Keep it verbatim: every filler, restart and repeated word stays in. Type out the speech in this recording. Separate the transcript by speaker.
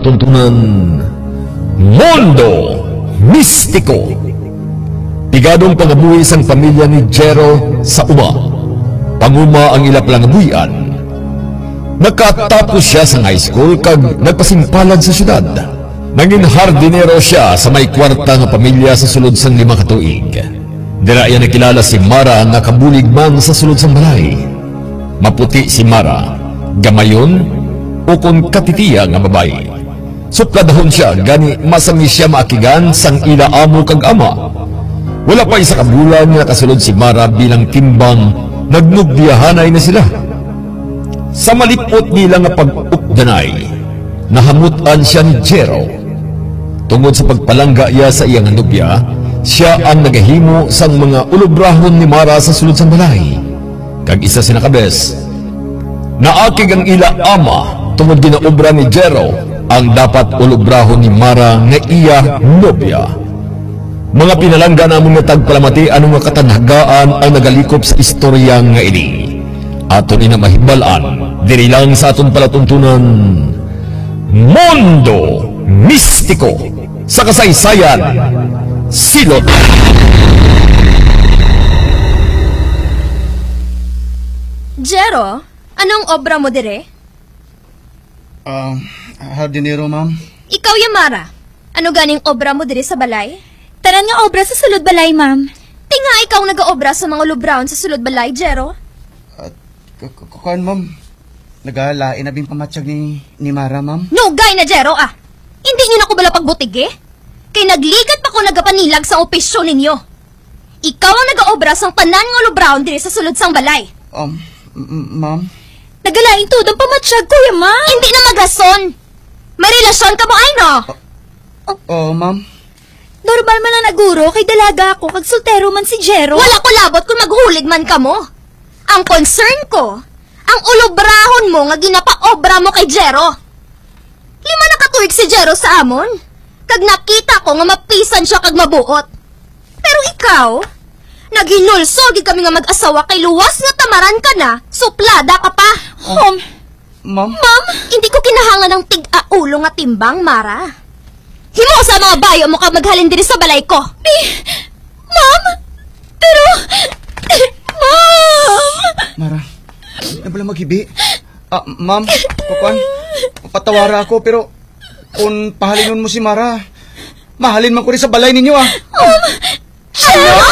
Speaker 1: palatuntunan Mundo Mistiko. Pigadong pangabuhi sang pamilya ni Jero sa uma. Panguma ang ila palangabuhian. Nakatapos siya sa high school kag nagpasimpalad sa syudad. Naging hardinero siya sa may kwarta nga pamilya sa sulod sang lima ka tuig. Dira iya nakilala si Mara nga kabulig man sa sulod sang balay. Maputi si Mara, gamayon o kung katitiya nga babae. Supladahon siya gani masami siya maakigan sang ila amo kag ama. Wala pa isa kabulan nga kasulod si Mara bilang timbang nagnugbiyahanay na sila. Sa malipot nila nga pag-updanay, nahamutan siya ni Jero. Tungod sa pagpalangga iya sa iyang nubya, siya ang nagahimo sang mga ulubrahon ni Mara sa sulod sang balay. Kag isa sinakabes, naakig ang ila ama tungod ginaobra ni Jero ang dapat ulubrahon ni Mara nga iya nobya. Mga pinalangga na mga tagpalamati ano nga katanhagaan ang nagalikop sa istorya nga ini. Aton ina mahibalan, diri lang sa aton palatuntunan Mundo Mistiko sa kasaysayan Silot.
Speaker 2: Jero, anong obra mo dire?
Speaker 3: Ah, uh, hardinero, ma'am.
Speaker 2: Ikaw, Yamara. Ano ganing obra mo dire sa balay?
Speaker 4: Taran nga obra sa sulod balay, ma'am.
Speaker 2: Tinga ikaw nag-obra sa mga lubraon sa sulod balay, Jero?
Speaker 3: At, kukuhan, ma'am. Nagalain na bin pamatsyag ni, ni Mara, ma'am.
Speaker 2: No, gay na, Jero, ah. Hindi nyo na ko bala pagbutig, eh. Kay nagligat pa ko nagapanilag sa opisyo ninyo. Ikaw ang nag-obra sang tanan nga lubraon dire sa sulod sang balay.
Speaker 3: Um, ma'am?
Speaker 4: Nagalain to, dang pamatsyag, kuya, ma'am.
Speaker 2: Hindi na magrason. May relasyon ka mo, ay, no?
Speaker 3: Oo, uh, oh, ma'am.
Speaker 4: Normal man na naguro, kay dalaga ako, kag soltero man si Jero.
Speaker 2: Wala ko labot kung maghulig man ka mo. Ang concern ko, ang ulubrahon mo nga ginapaobra mo kay Jero. Lima na katuig si Jero sa amon. Kag nakita ko nga mapisan siya kag mabuot. Pero ikaw, naghinulsog kami nga mag-asawa kay luwas nga tamaran ka na, suplada ka pa.
Speaker 4: Ma'am.
Speaker 3: Ma'am?
Speaker 2: Ma'am, hindi ko kinahangan ng tig-aulo nga timbang, Mara. Himo sa mga bayo mo ka maghalin diri sa balay ko.
Speaker 4: Eh, ma'am! Pero, ma'am!
Speaker 3: Mara, na bala maghibi? Ah, ma'am, kukuhan, patawara ako, pero kung pahalin mo si Mara, mahalin man ko rin sa balay ninyo, ah.
Speaker 2: Ma'am! Jero!